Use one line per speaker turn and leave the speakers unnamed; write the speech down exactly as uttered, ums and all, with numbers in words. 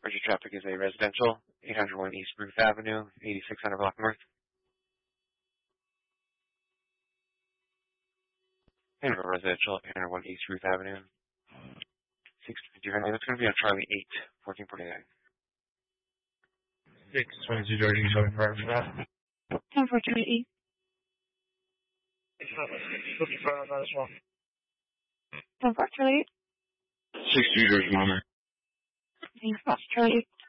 Bridge traffic is a residential, eight oh one East Ruth Avenue, eighty-six hundred block north. And a residential, eight oh one East Ruth Avenue, six twenty-two Henry. That's going to be on Charlie eight, fourteen forty-nine.
six twenty-two Georgia, you showing prior for that?
ten fourteen eighty.
Looking for that as well.
ten fourteen eighty.
six two Georgia, Mama.
Thanks, Charlie eight.